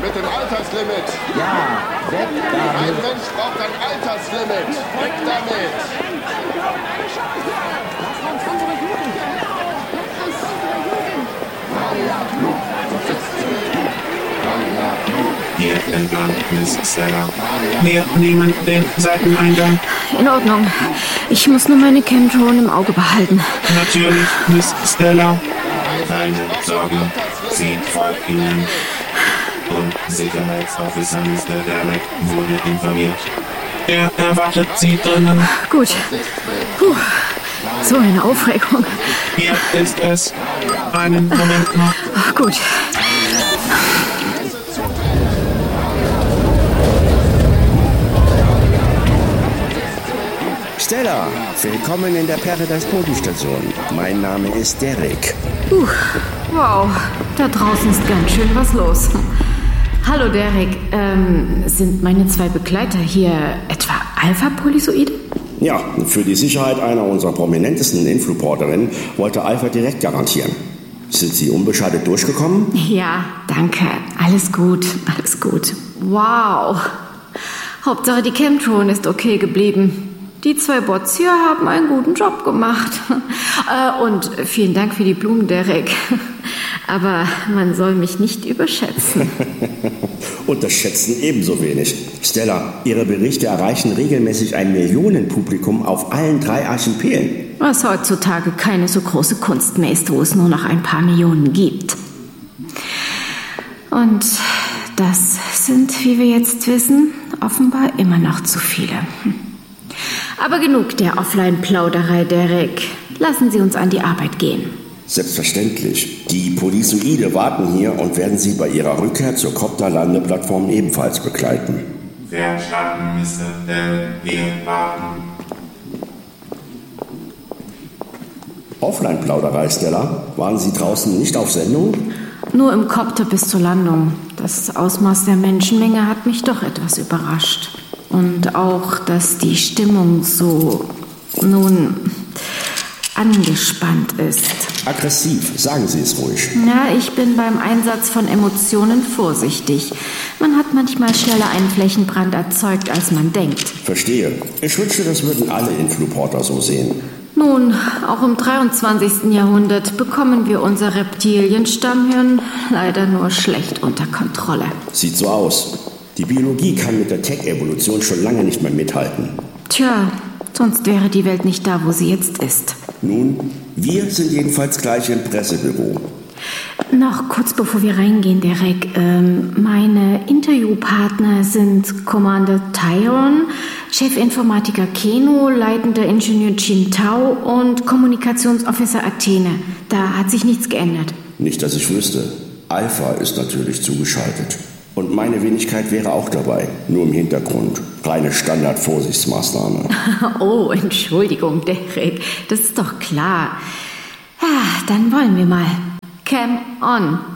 mit dem Alterslimit. Ja, weg damit. Ein Mensch braucht ein Alterslimit. Weg damit. Hier entlang, Miss Stella. Wir nehmen den Seiteneingang. In Ordnung. Ich muss nur meine Chemtron im Auge behalten. Natürlich, Miss Stella. Keine Sorge, sie folgt Ihnen. Und Sicherheitsofficer Mr. Derrick wurde informiert. Er erwartet Sie drinnen. Gut. Puh, so eine Aufregung. Hier ist es. Einen Moment noch. Ach, gut. Stella, willkommen in der Paradise-Bodenstation. Mein Name ist Derrick. Wow, da draußen ist ganz schön was los. Hallo Derrick, sind meine zwei Begleiter hier etwa Alpha-Polyzoide? Ja, für die Sicherheit einer unserer prominentesten Influporterinnen wollte Alpha direkt garantieren. Sind Sie unbeschadet durchgekommen? Ja, danke. Alles gut, alles gut. Wow. Hauptsache die Chemtron ist okay geblieben. Die zwei Bots hier haben einen guten Job gemacht. Und vielen Dank für die Blumen, Derrick. Aber man soll mich nicht überschätzen. Unterschätzen ebenso wenig. Stella, Ihre Berichte erreichen regelmäßig ein Millionenpublikum auf allen 3 Archipelen. Was heutzutage keine so große Kunst mehr ist, wo es nur noch ein paar Millionen gibt. Und das sind, wie wir jetzt wissen, offenbar immer noch zu viele. Aber genug der Offline-Plauderei, Derrick. Lassen Sie uns an die Arbeit gehen. Selbstverständlich. Die Polyzoide warten hier und werden Sie bei Ihrer Rückkehr zur Copter-Landeplattform ebenfalls begleiten. Verstanden, Mr. Dell. Wir warten. Offline-Plauderei, Stella. Waren Sie draußen nicht auf Sendung? Nur im Copter bis zur Landung. Das Ausmaß der Menschenmenge hat mich doch etwas überrascht. Und auch, dass die Stimmung so, angespannt ist. Aggressiv, sagen Sie es ruhig. Ja, ich bin beim Einsatz von Emotionen vorsichtig. Man hat manchmal schneller einen Flächenbrand erzeugt, als man denkt. Verstehe. Ich wünschte, das würden alle Influporter so sehen. Nun, auch im 23. Jahrhundert bekommen wir unser Reptilienstammhirn leider nur schlecht unter Kontrolle. Sieht so aus. Die Biologie kann mit der Tech-Evolution schon lange nicht mehr mithalten. Tja, sonst wäre die Welt nicht da, wo sie jetzt ist. Nun, wir sind jedenfalls gleich im Pressebüro. Noch kurz bevor wir reingehen, Derrick. Meine Interviewpartner sind Commander Tyron, Chefinformatiker Keno, leitender Ingenieur Chin Tao und Kommunikationsofficer Athene. Da hat sich nichts geändert. Nicht, dass ich wüsste. Alpha ist natürlich zugeschaltet. Und meine Wenigkeit wäre auch dabei, nur im Hintergrund. Reine Standard-Vorsichtsmaßnahme. Oh, Entschuldigung, Derrick, das ist doch klar. Ja, dann wollen wir mal. Cam on.